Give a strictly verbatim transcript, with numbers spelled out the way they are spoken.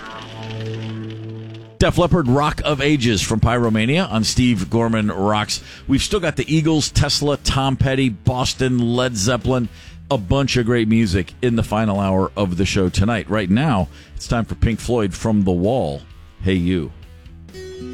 Def Leppard, Rock of Ages from Pyromania on Steve Gorman Rocks. We've still got the Eagles, Tesla, Tom Petty, Boston, Led Zeppelin, a bunch of great music in the final hour of the show tonight. Right now, it's time for Pink Floyd from The Wall. Hey You.